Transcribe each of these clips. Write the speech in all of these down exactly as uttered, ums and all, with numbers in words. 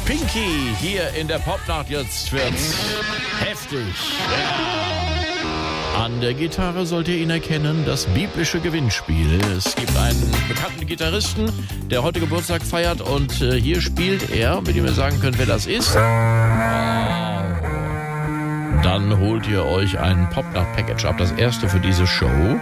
Pinky hier in der Popnacht. Jetzt wird's heftig. Ja. An der Gitarre sollt ihr ihn erkennen, das biblische Gewinnspiel. Es gibt einen bekannten Gitarristen, der heute Geburtstag feiert und äh, hier spielt er, mit dem ihr sagen könnt, wer das ist. Dann holt ihr euch ein Popnacht-Package ab, das erste für diese Show.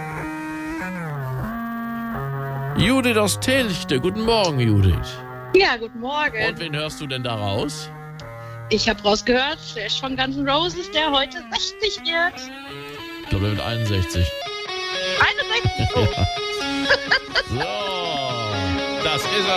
Judith aus Telchte. Guten Morgen, Judith. Ja, guten Morgen. Und wen hörst du denn da raus? Ich habe rausgehört, der ist von Guns N' Roses, der heute sechzig wird. Ich glaube, der wird einundsechzig. einundsechzig? Oh. Ja. So, das ist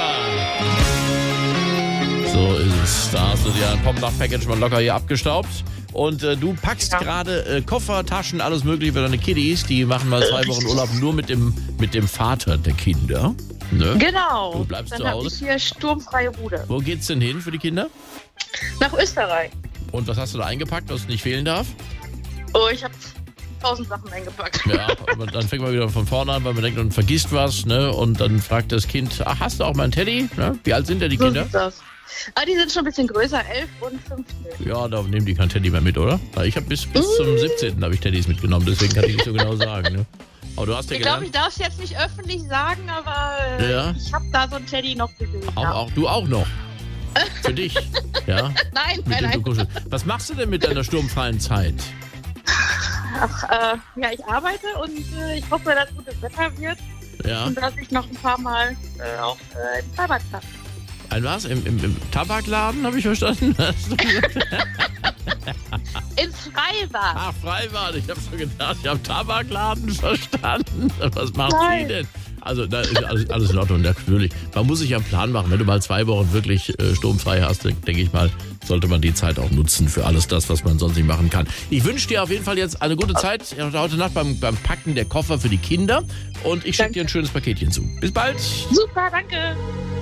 er. So ist es. Da hast du dir ein Popnacht-Package mal locker hier abgestaubt. Und äh, du packst ja. gerade äh, Koffer, Taschen, alles mögliche für deine Kiddies. Die machen mal zwei Wochen Urlaub nur mit dem, mit dem Vater der Kinder. Ne? Genau. Du bleibst Dann zu Hause. Dann habe ich hier sturmfreie Ruhe. Wo geht's denn hin für die Kinder? Nach Österreich. Und was hast du da eingepackt, was nicht fehlen darf? Oh, ich habe tausend Sachen eingepackt. Ja, aber dann fängt man wieder von vorne an, weil man denkt, man vergisst was, ne? Und dann fragt das Kind, ach, hast du auch mal einen Teddy? Ne? Wie alt sind denn die so Kinder? Ist das. Ah, die sind schon ein bisschen größer, elf und fünfzehn. Ja, da nehmen die kein Teddy mehr mit, oder? Ich habe bis, bis zum siebzehnten habe ich Teddys mitgenommen, deswegen kann ich nicht so genau sagen. Ne? Aber du hast ja ich gelernt. glaube, ich darf es jetzt nicht öffentlich sagen, aber äh, ja. ich habe da so einen Teddy noch gesehen. Auch, ja. auch, du auch noch? Für dich? Ja? Nein, mit nein, dem nein. Was machst du denn mit deiner sturmfreien Zeit? Ach, äh, ja, ich arbeite und äh, ich hoffe, dass gutes Wetter wird. Ja. Und dass ich noch ein paar Mal äh, auch äh, im Tabak kann. Ein was? Im, im, im Tabakladen, habe ich verstanden? Ins Freibad. Ach, Freibad. Ich habe schon gedacht, ich habe Tabakladen verstanden. Was macht Nein. sie denn? Also, da ist alles, alles in Ordnung, natürlich. Man muss sich ja einen Plan machen. Wenn du mal zwei Wochen wirklich äh, sturmfrei hast, denke ich mal, sollte man die Zeit auch nutzen für alles das, was man sonst nicht machen kann. Ich wünsche dir auf jeden Fall jetzt eine gute Zeit heute Nacht beim, beim Packen der Koffer für die Kinder. Und ich schicke dir ein schönes Paketchen zu. Bis bald. Super, danke.